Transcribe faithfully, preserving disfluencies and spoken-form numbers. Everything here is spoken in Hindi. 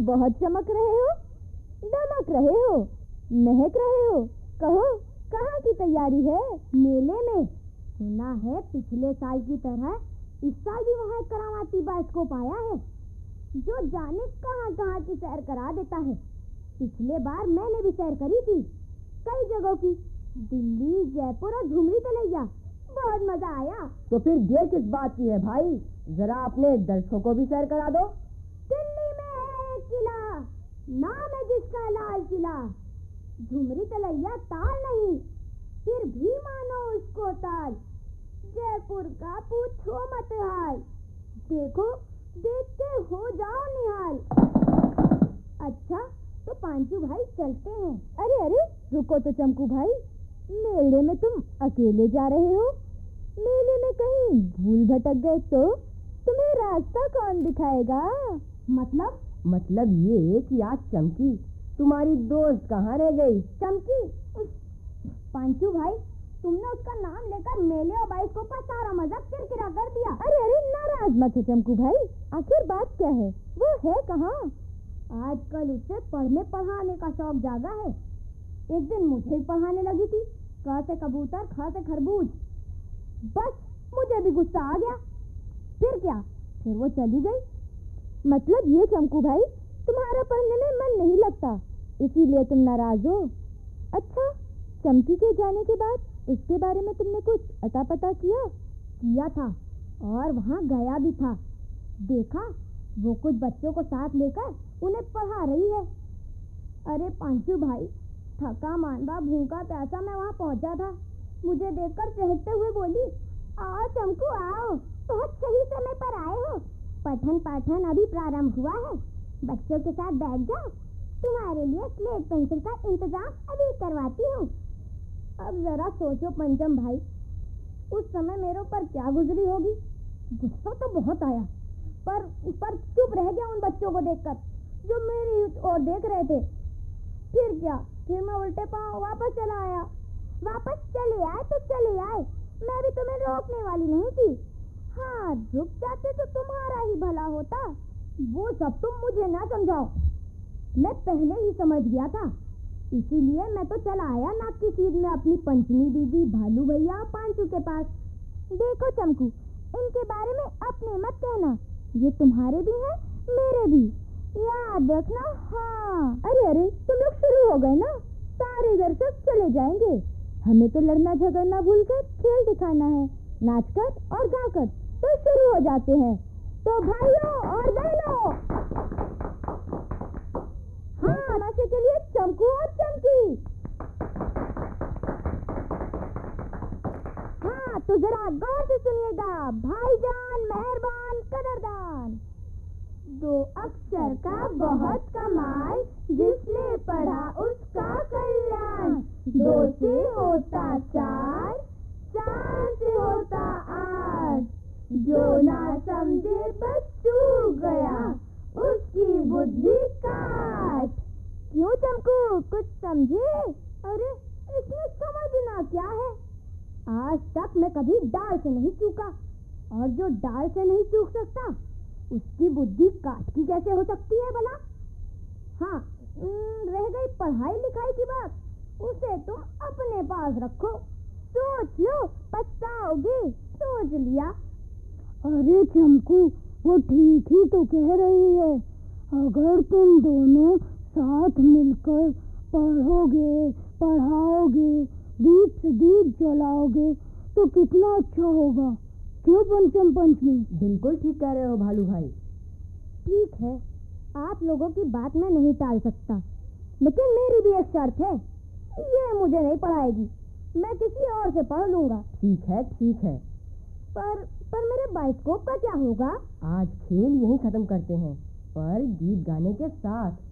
बहुत चमक रहे हो, दमक रहे हो, महक रहे हो। कहो, कहाँ की तैयारी है? मेले में। सुना है पिछले साल की तरह इस साल भी वहाँ एक करामाती बाइस्कोप आया है जो जाने कहाँ कहाँ की सैर करा देता है। पिछले बार मैंने भी सैर करी थी कई जगहों की, दिल्ली, जयपुर और झुमरी तलैया। बहुत मजा आया। तो फिर देर किस बात की है भाई, जरा अपने दर्शकों को भी सैर करा दो। दिल्ली में है एक किला, नाम है जिसका लाल किला। झुमरी तलैया ताल नहीं, फिर भी मानो उसको ताल। जयपुर का पूछो मत हाल, देखो देख के हो जाओ निहाल। अच्छा तो पांचू भाई चलते हैं। अरे अरे रुको तो चमकू भाई, मेले में तुम अकेले जा रहे हो? मेले में कहीं भूल भटक गए तो तुम्हें रास्ता कौन दिखाएगा? मतलब मतलब ये कि आज चमकी तुम्हारी दोस्त कहाँ रह गई? चमकी? पांचू भाई तुमने उसका नाम लेकर मेले और बाइस्कोप का सारा मजा किरकिरा कर दिया। अरे अरे नाराज मत हो चमकू भाई, आखिर बात क्या है? वो है कहाँ? आजकल उसे पढ़ने पढ़ाने का शौक जागा है। एक दिन मुझे ही पढ़ाने लगी थी, क से कबूतर, ख से खरबूज। बस मुझे भी गुस्सा आ गया। फिर क्या, फिर वो चली गई। मतलब ये चमकू भाई तुम्हारा पढ़ने में मन नहीं लगता, इसीलिए तुम नाराज हो। अच्छा, चमकी के जाने के बाद उसके बारे में तुमने कुछ अता पता किया? किया था और वहाँ गया भी था। देखा वो कुछ बच्चों को साथ लेकर उन्हें पढ़ा रही है। अरे पांचू भाई, थका मांदा भूखा प्यासा मैं वहाँ पहुँचा था। मुझे देखकर चहकते हुए बोली, आओ चमकू आओ, बहुत सही समय पर आए हो। पठन पाठन अभी प्रारंभ हुआ है, बच्चों के साथ बैठ जाओ, तुम्हारे लिए स्लेट पेंसिल का इंतजाम अभी करवाती हूँ। अब जरा सोचो पंचम भाई, उस समय मेरे ऊपर क्या गुजरी होगी। गुस्सा तो बहुत आया, पर पर चुप रह गया उन बच्चों को देखकर जो मेरी ओर देख रहे थे। फिर क्या, फिर मैं उल्टे पांव वापस चला आया। वापस चले आए तो चले आए, मैं भी तुम्हें रोकने वाली नहीं थी। हाँ, रुक जाते तो तुम्हारा ही भला होता। वो सब तुम मुझे ना समझाओ, मैं पहले ही समझ गया था, इसीलिए मैं तो चला आया नाक की सीध में अपनी पंचमी दीदी, भालू भैया, पांचू के पास। देखो चमकू, इनके बारे में अपने मत कहना, ये तुम्हारे भी हैं, मेरे भी, याद रखना। हाँ। अरे अरे तुम लोग शुरू हो गए ना, सारे दर्शक चले जाएंगे। हमें तो लड़ना झगड़ना भूलकर खेल दिखाना है, नाचकर और गाकर। तो शुरू हो जाते हैं। तो भाइयों और बहनों, हाँ, तमाशे के लिए चमकू और चमकी। हाँ, तो जरा गौर से सुनिएगा, भाईजान, मेहरबान, कदरदान। दो अक्षर का बहुत कमाल, जिसने पढ़ा उसका कल्याण। दो से होता चार, चार से होता आठ, जो ना समझे बस चूक गया, उसकी बुद्धि काट। क्यों चमकू, कुछ समझे? अरे इसमें समझना क्या है, आज तक मैं कभी डाल से नहीं चूका, और जो डाल से नहीं चूक सकता उसकी बुद्धि काट की कैसे हो सकती है भला। हाँ, रह गई पढ़ाई लिखाई की बात, उसे तुम अपने पास रखो, सोच लो पछताओगे। सोच लिया। अरे चमकू, वो ठीक ही तो कह रही है, अगर तुम दोनों साथ मिलकर पढ़ोगे, पढ़ाओगे, दीप से दीप जलाओगे तो कितना अच्छा होगा। क्यों पंचम पंचमी? बिल्कुल ठीक कह रहे हो भालू भाई। ठीक है, आप लोगों की बात मैं नहीं टाल सकता, लेकिन मेरी भी एक शर्त है, ये मुझे नहीं पढ़ाएगी, मैं किसी और से पढ़ लूंगा। ठीक है ठीक है, पर पर मेरे बाइस्कोप का क्या होगा? आज खेल यहीं खत्म करते हैं, पर गीत गाने के साथ।